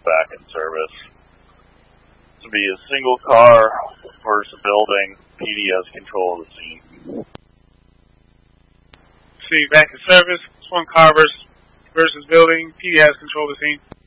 back in service. To be a single car versus a building, PD has control of the scene. See, back in service, it's one car versus building, PD has control of the scene.